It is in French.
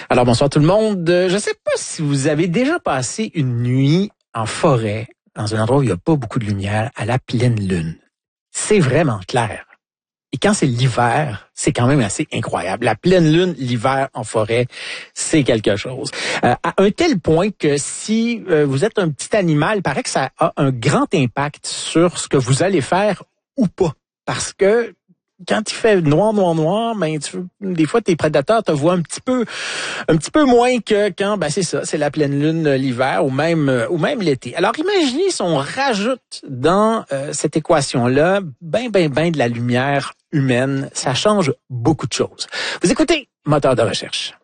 Alors bonsoir tout le monde. Je ne sais pas si vous avez déjà passé une nuit en forêt, dans un endroit où il n'y a pas beaucoup de lumière, à la pleine lune. C'est vraiment clair. Et quand c'est l'hiver, c'est quand même assez incroyable. La pleine lune, l'hiver en forêt, c'est quelque chose. À un tel point que si vous êtes un petit animal, il paraît que ça a un grand impact sur ce que vous allez faire ou pas. Parce que quand il fait noir, ben des fois tes prédateurs te voient un petit peu moins que quand c'est ça, c'est la pleine lune l'hiver ou même l'été. Alors imaginez si on rajoute dans cette équation-là ben de la lumière humaine, ça change beaucoup de choses. Vous écoutez Moteur de recherche.